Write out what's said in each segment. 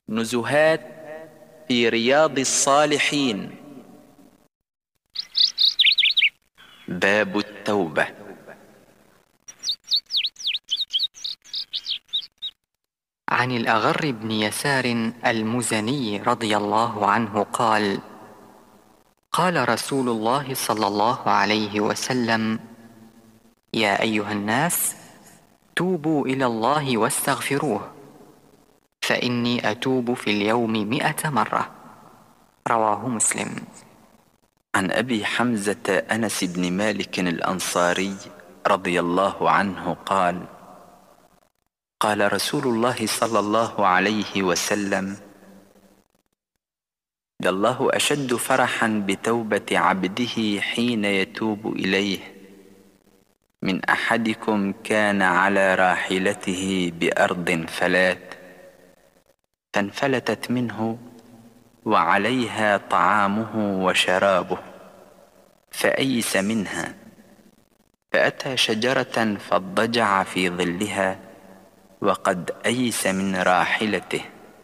نزهات في رياض الصالحين. باب التوبة. عن الأغر بن يسار المزني رضي الله عنه قال: قال رسول الله صلى الله عليه وسلم: يا أيها الناس، توبوا إلى الله واستغفروه، فإني أتوب في اليوم 100 مرة. رواه مسلم. عن أبي حمزة أنس بن مالك الأنصاري رضي الله عنه قال: قال رسول الله صلى الله عليه وسلم: لله أشد فرحا بتوبة عبده حين يتوب إليه من أحدكم كان على راحلته بأرض فلات فانفلتت منه وعليها طعامه وشرابه فأيس منها، فأتى شجرة فاضطجع في ظلها وقد أيس من راحلته،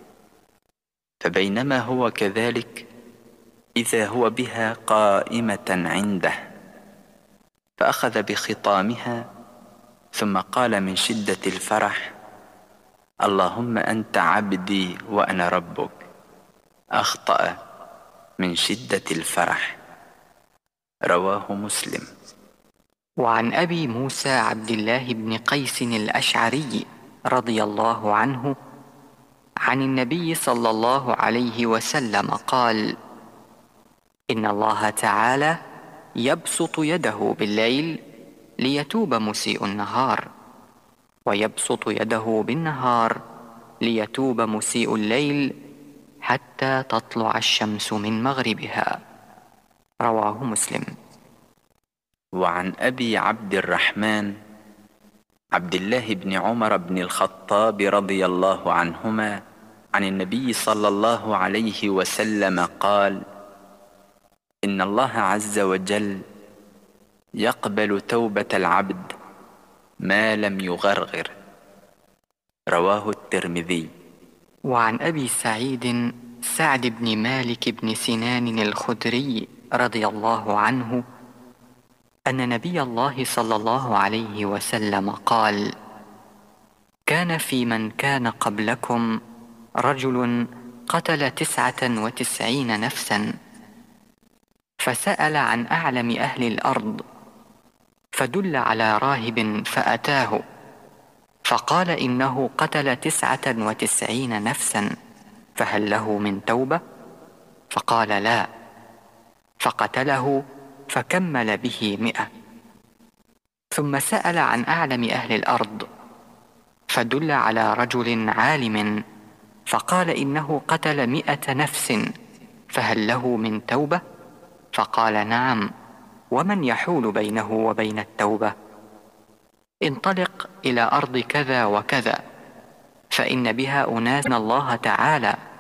فبينما هو كذلك إذا هو بها قائمة عنده، فأخذ بخطامها ثم قال من شدة الفرح: اللهم أنت عبدي وأنا ربك. أخطأ من شدة الفرح. رواه مسلم. وعن أبي موسى عبد الله بن قيس الأشعري رضي الله عنه عن النبي صلى الله عليه وسلم قال: إن الله تعالى يبسط يده بالليل ليتوب مسيء النهار، ويبسط يده بالنهار ليتوب مسيء الليل حتى تطلع الشمس من مغربها. رواه مسلم. وعن أبي عبد الرحمن عبد الله بن عمر بن الخطاب رضي الله عنهما عن النبي صلى الله عليه وسلم قال: إن الله عز وجل يقبل توبة العبد ما لم يغرغر. رواه الترمذي. وعن أبي سعيد سعد بن مالك بن سنان الخدري رضي الله عنه أن نبي الله صلى الله عليه وسلم قال: كان في من كان قبلكم رجل قتل 99 نفسا، فسأل عن أعلم أهل الأرض، فدل على راهب فأتاه، فقال: إنه قتل 99 نفسا، فهل له من توبة؟ فقال: لا. فقتله فكمل به 100. ثم سأل عن أعلم أهل الأرض، فدل على رجل عالم، فقال: إنه قتل 100 نفس، فهل له من توبة؟ فقال: نعم. ومن يحول بينه وبين التوبة؟ انطلق إلى أرض كذا وكذا، فإن بها أناسا الله تعالى